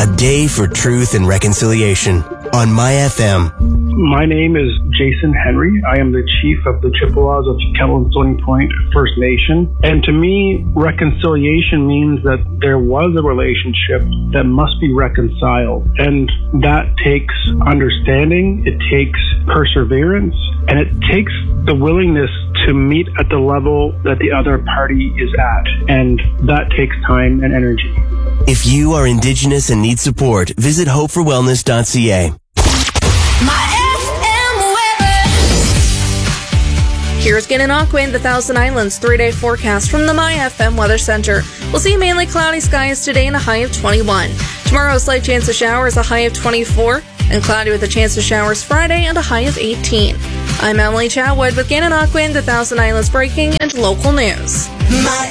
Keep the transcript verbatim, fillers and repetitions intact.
A day for truth and reconciliation on My F M. My name is Jason Henry. I am the chief of the Chippewas of Kettle and Stony Point First Nation. And to me, reconciliation means that there was a relationship that must be reconciled. And that takes understanding, it takes perseverance, and it takes the willingness to meet at the level that the other party is at. And that takes time and energy. If you are Indigenous and need support, visit hope for wellness dot c a. Here's Gananoque and the Thousand Islands three-day forecast from the My F M Weather Center. We'll see mainly cloudy skies today and a high of twenty-one. Tomorrow, a slight chance of showers, a high of twenty-four, and cloudy with a chance of showers Friday and a high of eighteen. I'm Emily Chatwood with Gananoque and the Thousand Islands breaking and local news. My